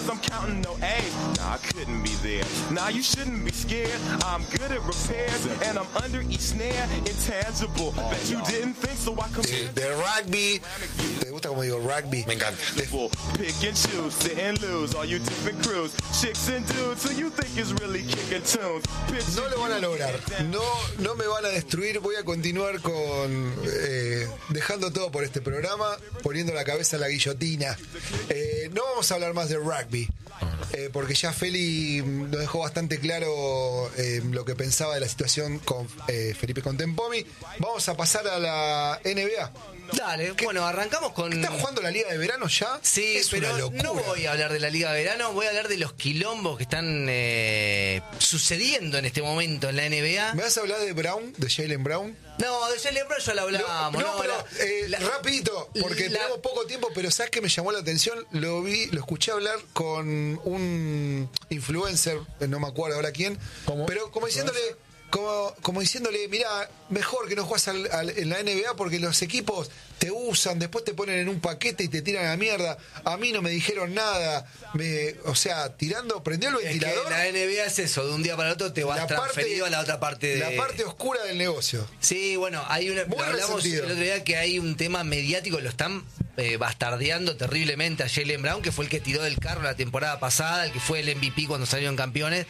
cause I'm counting no A's. Nah, I couldn't be there. Nah, you shouldn't be scared. I'm good at repairs, and I'm under each snare, intangible. Bet you didn't think, so I come De rugby. ¿Te gusta como digo rugby? Me encanta. pick and choose, sit and lose, all you different crews, chicks and dudes, so you think it's really kicking tunes. No lo van a lograr. No me van a destruir. Voy a continuar con dejando todo por este programa, poniendo la cabeza en la guillotina. No vamos a hablar más de rugby, porque ya Feli nos dejó bastante claro lo que pensaba de la situación con Felipe Contempomi. Vamos a pasar a la NBA. Dale, bueno, arrancamos con... ¿Está jugando la Liga de Verano ya? Sí, es pero una locura. no voy a hablar de la Liga de Verano, voy a hablar de los quilombos que están sucediendo en este momento en la NBA. ¿Me vas a hablar de Brown, de Jaylen Brown? No, de Jaylen Brown ya lo hablábamos. Rapidito, porque tenemos poco tiempo, pero ¿sabes qué me llamó la atención? Lo escuché hablar con un influencer, no me acuerdo ahora quién, pero como diciéndole... Como diciéndole, mirá, mejor que no juegas en la NBA porque los equipos te usan, después te ponen en un paquete y te tiran a la mierda. A mí no me dijeron nada. Prendió el ventilador. Es que la NBA es eso, de un día para el otro te vas transferido a la otra parte. La parte oscura del negocio. Sí, bueno, lo hablamos el otro día que hay un tema mediático, lo están bastardeando terriblemente a Jaylen Brown, que fue el que tiró del carro la temporada pasada, el que fue el MVP cuando salieron campeones.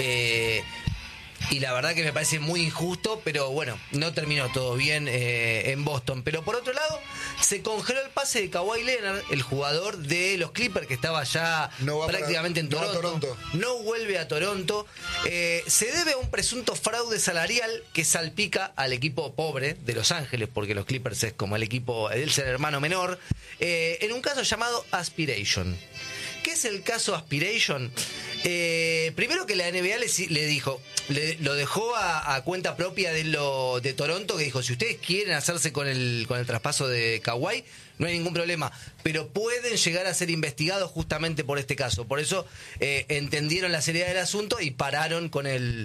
Y la verdad que me parece muy injusto, pero bueno, no terminó todo bien en Boston. Pero por otro lado, se congeló el pase de Kawhi Leonard, el jugador de los Clippers, que estaba ya prácticamente en Toronto. No vuelve a Toronto. Se debe a un presunto fraude salarial que salpica al equipo pobre de Los Ángeles, porque los Clippers es como el equipo, él es el hermano menor, en un caso llamado Aspiration. ¿Qué es el caso Aspiration? Primero que la NBA le dijo, lo dejó a cuenta propia de Toronto, que dijo, si ustedes quieren hacerse con el traspaso de Kawhi, no hay ningún problema, pero pueden llegar a ser investigados justamente por este caso. Por eso entendieron la seriedad del asunto y pararon con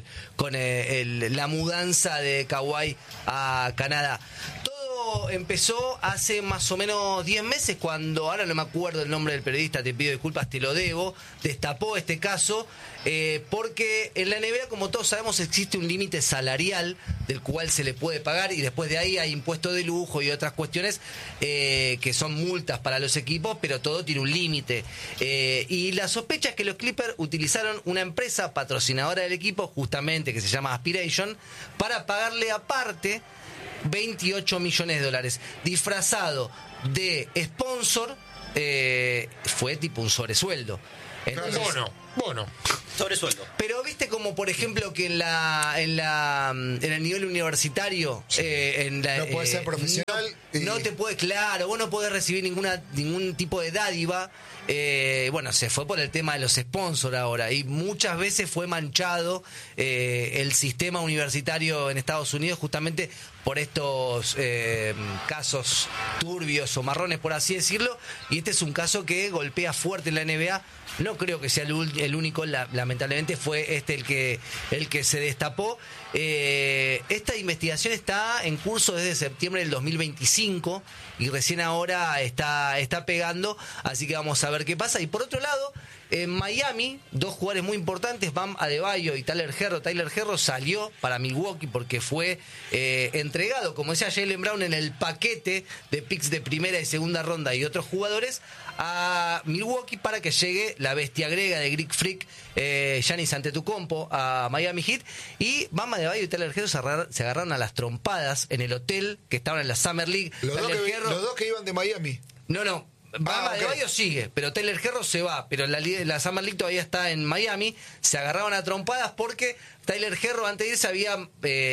la mudanza de Kawhi a Canadá. Todo empezó hace más o menos 10 meses, cuando, ahora no me acuerdo el nombre del periodista, te pido disculpas, te lo debo, destapó este caso, porque en la NBA, como todos sabemos, existe un límite salarial del cual se le puede pagar, y después de ahí hay impuesto de lujo y otras cuestiones que son multas para los equipos, pero todo tiene un límite. Y la sospecha es que los Clippers utilizaron una empresa patrocinadora del equipo, justamente, que se llama Aspiration, para pagarle aparte $28 millones, disfrazado de sponsor. Fue tipo un sobresueldo. Entonces, Bono. Sobresueldo. Pero viste como por ejemplo que en el nivel universitario no puedes ser profesional. No te puede, claro, vos no podés recibir ningún tipo de dádiva. Bueno, se fue por el tema de los sponsors ahora, y muchas veces fue manchado el sistema universitario en Estados Unidos justamente por estos casos turbios o marrones, por así decirlo, y este es un caso que golpea fuerte en la NBA. No creo que sea el único, lamentablemente fue el que se destapó. Esta investigación está en curso desde septiembre del 2025 y recién ahora está pegando, así que vamos a ver qué pasa. Y por otro lado, en Miami, dos jugadores muy importantes, Bam Adebayo y Tyler Herro. Tyler Herro salió para Milwaukee porque fue entregado, como decía Jaylen Brown, en el paquete de picks de primera y segunda ronda y otros jugadores a Milwaukee para que llegue la bestia griega de Greek Freak, Giannis Antetokounmpo, a Miami Heat. Y Bam Adebayo y Tyler Herro se agarraron a las trompadas en el hotel que estaban en la Summer League. Los dos que iban de Miami. No. Bam Adebayo sigue, pero Tyler Herro se va, pero la Summer League todavía está en Miami. Se agarraron a trompadas porque Tyler Herro antes de irse había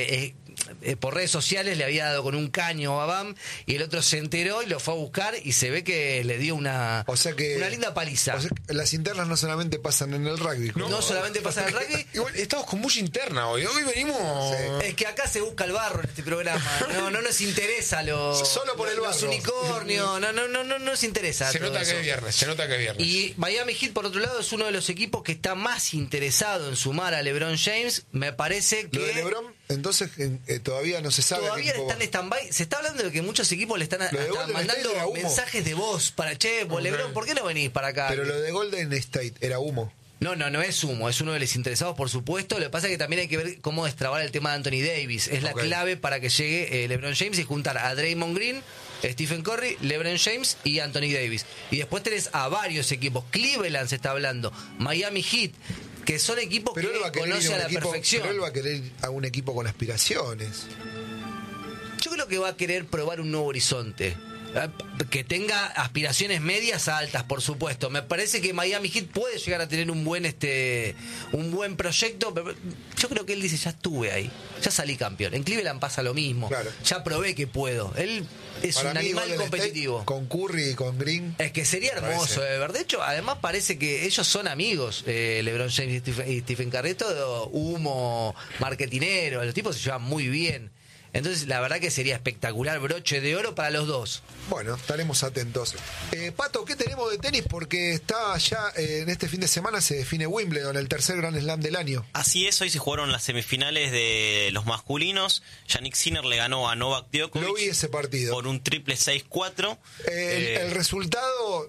por redes sociales le había dado con un caño a Bam, y el otro se enteró y lo fue a buscar y se ve que le dio una linda paliza. O sea, las internas no solamente pasan en el rugby. No solamente pasan en el rugby. Igual estamos con mucha interna hoy venimos... Sí. Es que acá se busca el barro en este programa. No nos interesa solo por el barro. Los unicornios, no nos interesa. Se nota que es viernes. Y Miami Heat, por otro lado, es uno de los equipos que está más interesado en sumar a LeBron James. Me parece que... ¿Lo de LeBron? Entonces todavía no se sabe. Todavía está en stand-by. Se está hablando de que muchos equipos le están mandando mensajes de voz para LeBron, ¿por qué no venís para acá? Pero lo de Golden State era humo. No es humo, es uno de los interesados, por supuesto. Lo que pasa es que también hay que ver cómo destrabar el tema de Anthony Davis. Es la clave para que llegue LeBron James y juntar a Draymond Green, Stephen Curry, LeBron James y Anthony Davis. Y después tenés a varios equipos. Cleveland se está hablando, Miami Heat, que son equipos que conoce a la perfección. Pero él va a querer a un equipo con aspiraciones. Yo creo que va a querer probar un nuevo horizonte. Que tenga aspiraciones medias a altas, por supuesto. Me parece que Miami Heat puede llegar a tener un buen proyecto. Pero yo creo que él dice, ya estuve ahí, ya salí campeón. En Cleveland pasa lo mismo. Claro. Ya probé que puedo. Él es un animal competitivo. State, con Curry y con Green. Es que sería hermoso, de verdad. De hecho, además parece que ellos son amigos, LeBron James y Stephen Curry. Todo humo marketinero. Los tipos se llevan muy bien. Entonces, la verdad que sería espectacular, broche de oro para los dos. Bueno, estaremos atentos. Pato, ¿qué tenemos de tenis? Porque está ya en este fin de semana se define Wimbledon, el tercer Grand Slam del año. Así es, hoy se jugaron las semifinales de los masculinos. Yannick Sinner le ganó a Novak Djokovic. Lo vi ese partido. Por un triple 6-4. El resultado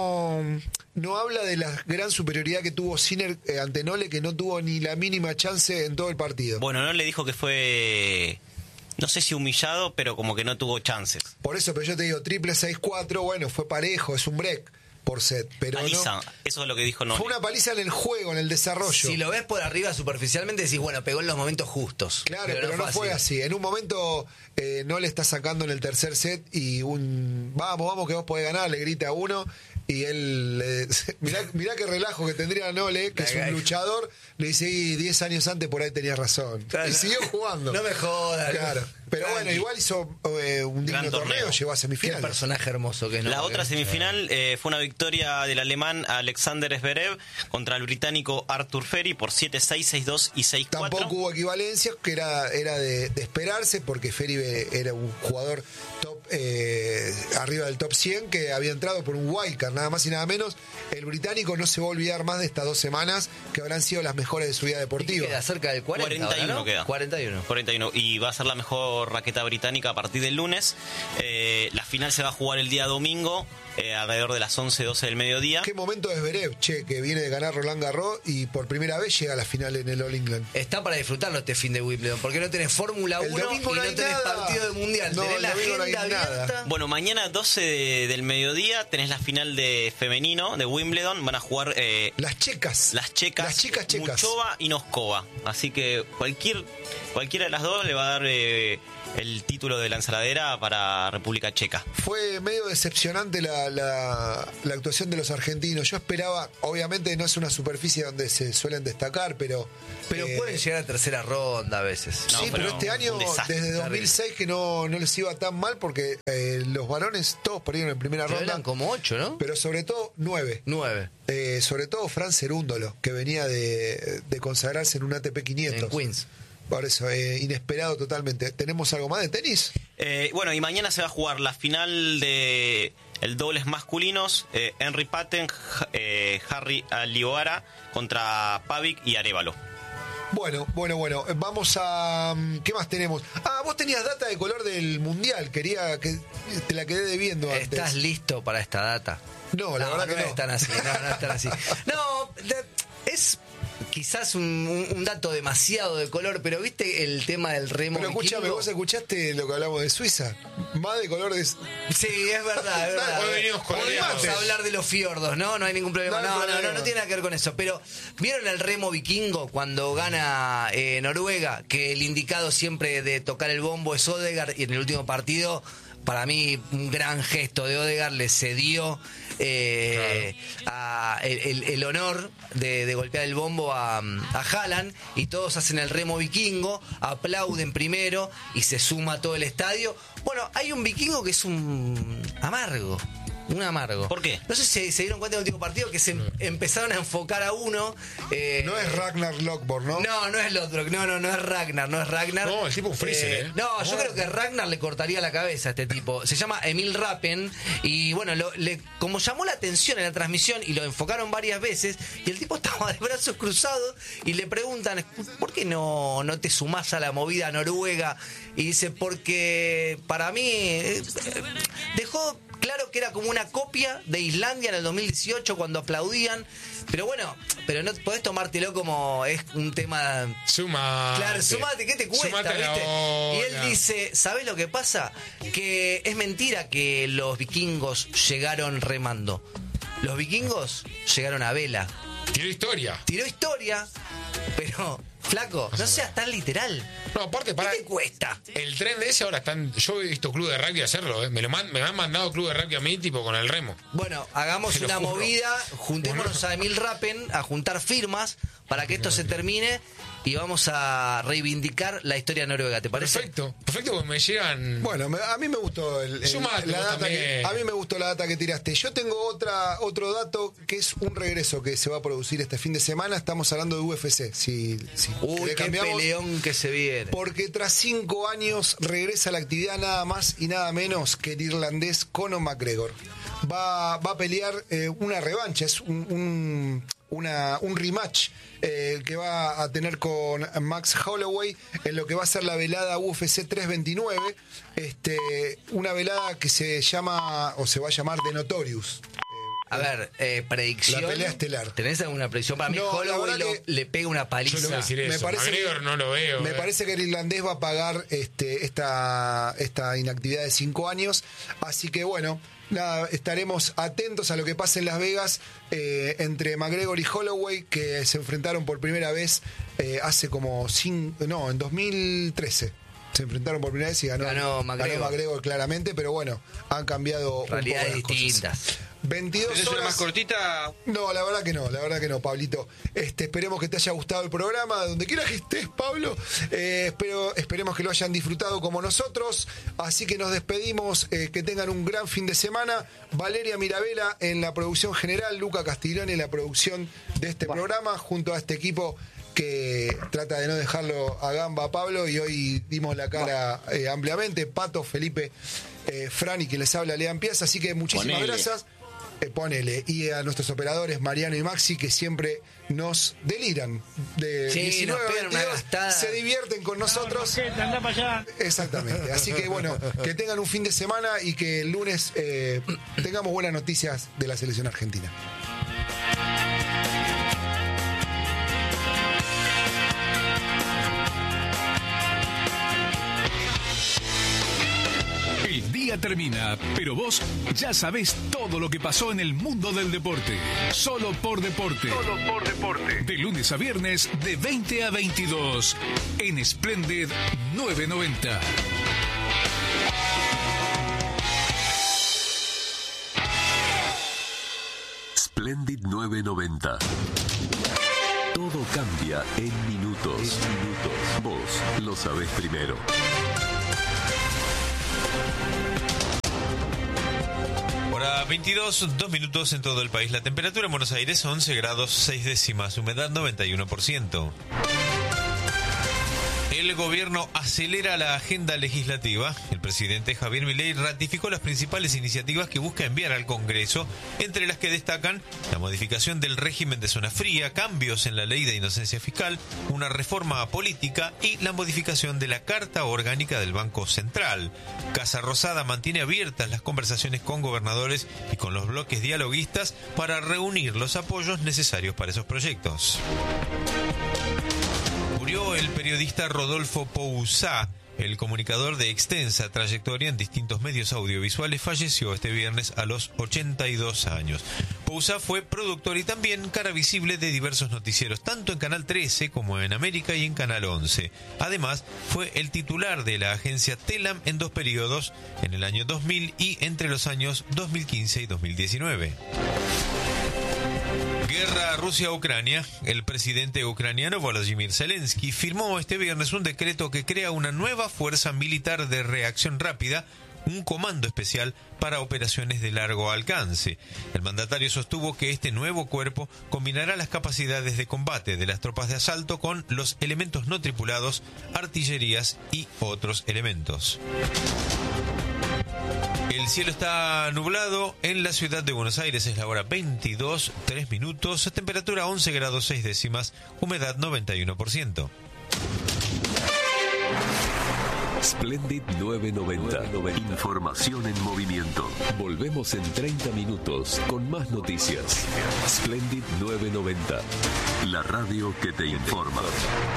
no habla de la gran superioridad que tuvo Sinner ante Nole, que no tuvo ni la mínima chance en todo el partido. Bueno, Nole dijo que fue... No sé si humillado, pero como que no tuvo chances. Por eso, pero yo te digo, triple 6-4, bueno, fue parejo, es un break por set. Pero paliza, eso es lo que dijo Nole. Fue una paliza en el juego, en el desarrollo. Si lo ves por arriba superficialmente, decís, bueno, pegó en los momentos justos. Claro, pero no fue así. En un momento Nole está sacando en el tercer set y vamos, que vos podés ganar, le grita a uno. Y él, mirá qué relajo que tendría Nole, que es un luchador, le dice, 10 años antes por ahí tenías razón. Claro, y siguió jugando. No me jodas. Claro. Pero bueno, igual hizo un digno torneo, llegó a semifinal. Qué personaje hermoso que es. La otra semifinal fue una victoria del alemán Alexander Zverev contra el británico Arthur Ferry por 7-6, 6-2 y 6-4. Tampoco hubo equivalencias, que era de esperarse, porque Ferry era un jugador top arriba del top 100 que había entrado por un wildcard, nada más y nada menos. El británico no se va a olvidar más de estas 2 semanas que habrán sido las mejores de su vida deportiva. Queda cerca del 40, 41 ¿no? Queda. 41. Y va a ser la mejor raqueta británica a partir del lunes. La final se va a jugar el día domingo, alrededor de las 11, 12 del mediodía. Qué momento de Zverev, que viene de ganar Roland Garros y por primera vez llega a la final en el All England. Está para disfrutarlo este fin de Wimbledon, porque no tenés Fórmula 1 y no tenés partido de Mundial. No, tenés la agenda abierta. Bueno, mañana 12 del mediodía tenés la final de femenino de Wimbledon. Van a jugar las chicas Muchova y Noskova. Así que cualquiera de las dos le va a dar el título de lanzadera para República Checa. Fue medio decepcionante la actuación de los argentinos. Yo esperaba, obviamente no es una superficie donde se suelen destacar, pero pueden llegar a tercera ronda a veces. Sí, pero este año, desde 2006, que no les iba tan mal, porque los varones todos perdieron en primera ronda. Eran como 8, ¿no? Pero sobre todo 9. Sobre todo Fran Cerúndolo, que venía de consagrarse en un ATP 500. En Queens. Por eso, inesperado totalmente. ¿Tenemos algo más de tenis? Bueno, y mañana se va a jugar la final de el dobles masculinos, Henry Patten, Harry Alioara contra Pavic y Arévalo. Bueno. Vamos a... ¿Qué más tenemos? Vos tenías data de color del Mundial. Quería que te la quedé debiendo antes. ¿Estás listo para esta data? No, la verdad que no. No es tan así, no es tan así. No, es... Quizás un dato demasiado de color, pero ¿viste el tema del remo? Pero escúchame, ¿vos escuchaste lo que hablamos de Suiza? Más de color de... Sí, es verdad. Vamos a hablar de los fiordos, ¿no? No hay ningún problema. No tiene nada que ver con eso. Pero, ¿vieron el remo vikingo cuando gana Noruega? Que el indicado siempre de tocar el bombo es Odegaard, y en el último partido... Para mí, un gran gesto de Odegaard, le cedió el honor de golpear el bombo a Haaland, y todos hacen el remo vikingo, aplauden primero y se suma todo el estadio. Bueno, hay un vikingo que es un amargo. Un amargo. ¿Por qué? No sé si se dieron cuenta del último partido que se empezaron a enfocar a uno. No es Ragnar Lothbrok, ¿no? No es Lothbrok. No es Ragnar. No, el tipo un freezer, No, yo creo que Ragnar le cortaría la cabeza a este tipo. Se llama Emil Rappen. Y bueno, como llamó la atención en la transmisión y lo enfocaron varias veces, y el tipo estaba de brazos cruzados y le preguntan, ¿por qué no te sumás a la movida noruega? Y dice, porque para mí dejó claro que era como una copia de Islandia en el 2018 cuando aplaudían, pero bueno, pero no podés tomártelo como es un tema. Sumate. Claro, sumate, ¿qué te cuesta? Sumate ¿viste? la Y él dice, ¿sabés lo que pasa? Que es mentira que los vikingos llegaron remando. Los vikingos llegaron a vela. Tiró historia, pero flaco, no seas tan literal. No, aparte, ¿Qué te cuesta? El tren de ese ahora están. Yo he visto club de rugby hacerlo, me han mandado club de rugby a mí, tipo con el remo. Bueno, hagamos una movida, juntémonos a Emil Rappen a juntar firmas para que esto se termine y vamos a reivindicar la historia noruega, ¿te parece? Perfecto, porque me llegan. Bueno, a mí me gustó la data a mí me gustó la data que tiraste. Yo tengo otro dato que es un regreso que se va a producir este fin de semana. Estamos hablando de UFC. Uy, qué peleón que se viene. Porque tras 5 años regresa a la actividad nada más y nada menos que el irlandés Conor McGregor. Va a pelear una revancha, es un rematch que va a tener con Max Holloway en lo que va a ser la velada UFC 329, una velada que se llama o se va a llamar The Notorious. A ver, predicción. La pelea estelar. ¿Tenés alguna predicción? Para mí Holloway le pega una paliza. Yo le voy a decir eso. McGregor no lo veo. Me parece que el irlandés va a pagar esta inactividad de 5 años. Así que bueno, nada, estaremos atentos a lo que pase en Las Vegas entre McGregor y Holloway, que se enfrentaron por primera vez hace como en 2013. Se enfrentaron por primera vez y ganó McGregor claramente, pero bueno, han cambiado realidades distintas. 22 ¿Tenés horas. una más cortita? No, la verdad que no, Pablito. Esperemos que te haya gustado el programa, donde quiera que estés, Pablo. Esperemos que lo hayan disfrutado como nosotros. Así que nos despedimos, que tengan un gran fin de semana. Valeria Mirabella en la producción general, Luca Castiglione en la producción de este programa, junto a este equipo que trata de no dejarlo a gamba a Pablo, y hoy dimos la cara ampliamente. Pato, Felipe, Fran y quien les habla, Lean Piazza. Así que muchísimas gracias. Ponele. Y a nuestros operadores Mariano y Maxi, que siempre nos deliran de 19 a 22, se divierten con nosotros. Anda para allá. Exactamente. Así que bueno, que tengan un fin de semana y que el lunes tengamos buenas noticias de la selección argentina. El día termina, pero vos ya sabés todo lo que pasó en el mundo del deporte. Solo por deporte. Solo por deporte. De lunes a viernes, de 20 a 22. En Splendid 990. Splendid 990. Todo cambia en minutos. Vos lo sabés primero. Hora 22, 2 minutos en todo el país. La temperatura en Buenos Aires 11 grados 6 décimas, humedad 91%. El gobierno acelera la agenda legislativa. El presidente Javier Milei ratificó las principales iniciativas que busca enviar al Congreso, entre las que destacan la modificación del régimen de zona fría, cambios en la ley de inocencia fiscal, una reforma política y la modificación de la Carta Orgánica del Banco Central. Casa Rosada mantiene abiertas las conversaciones con gobernadores y con los bloques dialoguistas para reunir los apoyos necesarios para esos proyectos. Murió el periodista Rodolfo Pousá, el comunicador de extensa trayectoria en distintos medios audiovisuales. Falleció este viernes a los 82 años. Pousá fue productor y también cara visible de diversos noticieros, tanto en Canal 13 como en América y en Canal 11. Además, fue el titular de la agencia Telam en 2 periodos, en el año 2000 y entre los años 2015 y 2019. Guerra Rusia-Ucrania. El presidente ucraniano Volodymyr Zelensky firmó este viernes un decreto que crea una nueva fuerza militar de reacción rápida un comando especial para operaciones de largo alcance. El mandatario sostuvo que este nuevo cuerpo combinará las capacidades de combate de las tropas de asalto con los elementos no tripulados, artillerías y otros elementos. El cielo está nublado en la ciudad de Buenos Aires, es la hora 22:03, temperatura 11 grados 6 décimas, humedad 91%. Splendid 990. Información en movimiento. Volvemos en 30 minutos con más noticias. Splendid 990. La radio que te informa.